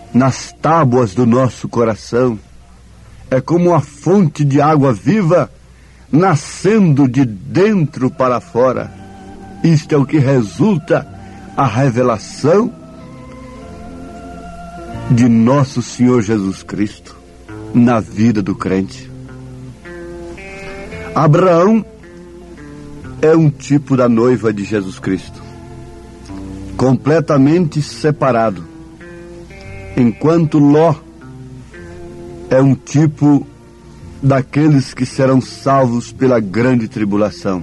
nas tábuas do nosso coração. É como uma fonte de água viva nascendo de dentro para fora. Isto é o que resulta a revelação de nosso Senhor Jesus Cristo na vida do crente. Abraão é um tipo da noiva de Jesus Cristo, completamente separado, enquanto Ló é um tipo daqueles que serão salvos pela grande tribulação.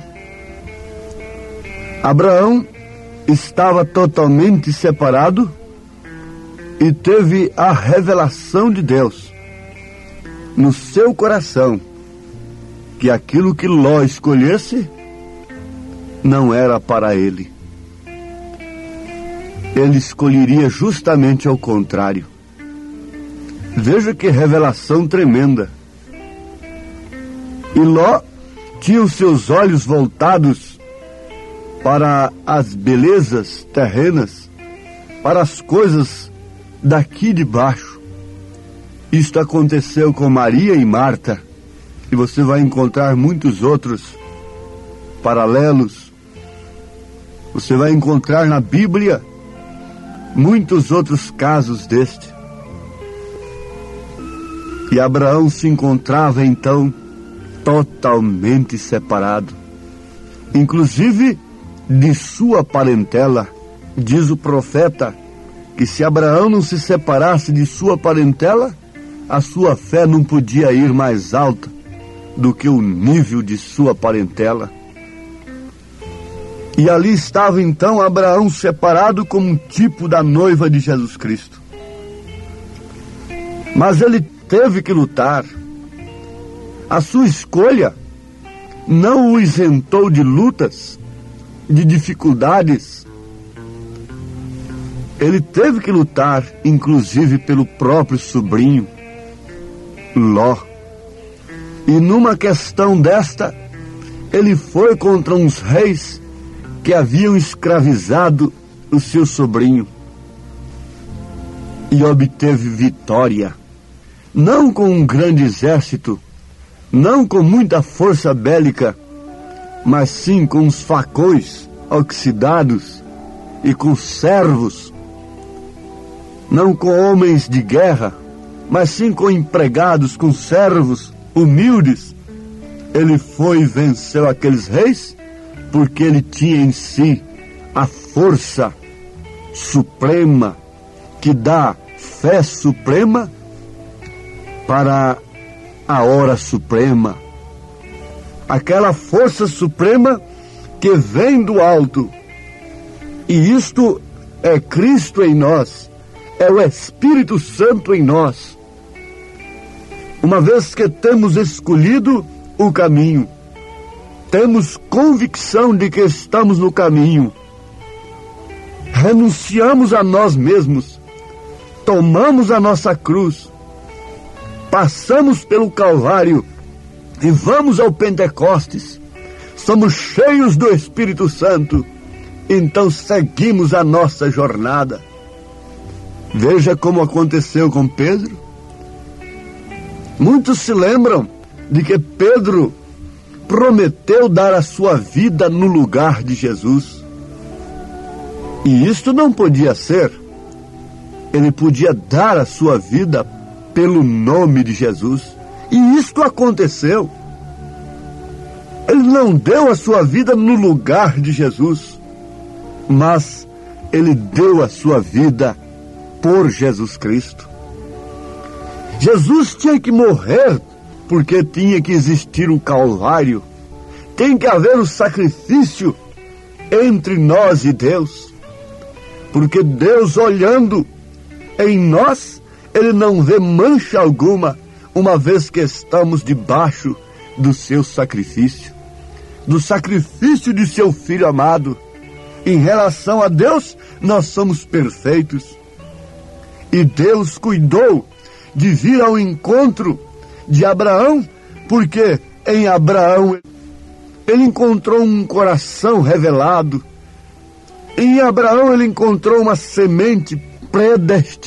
Abraão estava totalmente separado e teve a revelação de Deus no seu coração que aquilo que Ló escolhesse não era para ele. Ele escolheria justamente ao contrário. Veja que revelação tremenda. E Ló tinha os seus olhos voltados para as belezas terrenas, para as coisas daqui de baixo. Isto aconteceu com Maria e Marta, e você vai encontrar muitos outros paralelos. Você vai encontrar na Bíblia muitos outros casos deste. E Abraão se encontrava então totalmente separado, inclusive de sua parentela. Diz o profeta que se Abraão não se separasse de sua parentela, a sua fé não podia ir mais alta do que o nível de sua parentela. E ali estava então Abraão separado como um tipo da noiva de Jesus Cristo. Mas ele teve que lutar. A sua escolha não o isentou de lutas, de dificuldades. Ele teve que lutar, inclusive pelo próprio sobrinho, Ló. E numa questão desta, ele foi contra uns reis que haviam escravizado o seu sobrinho e obteve vitória, não com um grande exército, não com muita força bélica, mas sim com os facões oxidados e com servos, não com homens de guerra, mas sim com empregados, com servos humildes. Ele foi e venceu aqueles reis, porque ele tinha em si a força suprema que dá fé suprema para a hora suprema. Aquela força suprema que vem do alto. E isto é Cristo em nós, é o Espírito Santo em nós. Uma vez que temos escolhido o caminho, temos convicção de que estamos no caminho, renunciamos a nós mesmos, tomamos a nossa cruz, passamos pelo Calvário e vamos ao Pentecostes, somos cheios do Espírito Santo, então seguimos a nossa jornada. Veja como aconteceu com Pedro. Muitos se lembram de que Pedro prometeu dar a sua vida no lugar de Jesus. E isto não podia ser. Ele podia dar a sua vida pelo nome de Jesus. E isto aconteceu. Ele não deu a sua vida no lugar de Jesus, mas ele deu a sua vida por Jesus Cristo. Jesus tinha que morrer porque tinha que existir o Calvário. Tem que haver o sacrifício entre nós e Deus. Porque Deus, olhando em nós, Ele não vê mancha alguma, uma vez que estamos debaixo do seu sacrifício, do sacrifício de seu Filho amado. Em relação a Deus, nós somos perfeitos. E Deus cuidou de vir ao encontro de Abraão, porque em Abraão ele encontrou um coração revelado. Em Abraão ele encontrou uma semente predestinada.